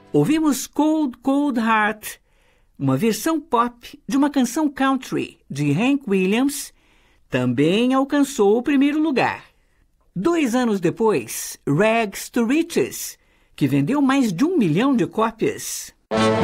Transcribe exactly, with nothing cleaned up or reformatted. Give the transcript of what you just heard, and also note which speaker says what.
Speaker 1: Ouvimos Cold, Cold Heart, uma versão pop de uma canção country de Hank Williams, também alcançou o primeiro lugar. Dois anos depois, Rags to Riches, que vendeu mais de um milhão de cópias.